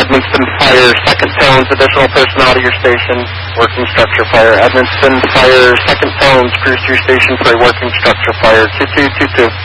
Edmonston Fire, second tones, additional personnel to your station, working structure fire. Edmonston Fire, second tones, cruise to your station for a working structure fire. 2222.